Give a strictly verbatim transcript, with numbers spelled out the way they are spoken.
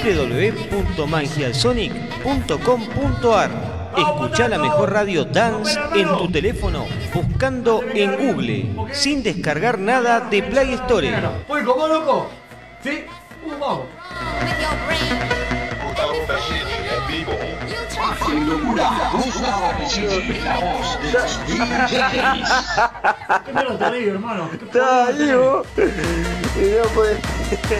w w w punto magiasonic punto com punto a r. Escuchá la mejor radio dance en tu teléfono buscando en Google, sin descargar nada de Play Store. ¿Voy como loco? ¿Sí? Uh, vamos. Magia y locura, Gustavo Pesci, la voz de los D Js. ¿Qué mierda te digo, hermano? Está ahí, vos. Y no podés.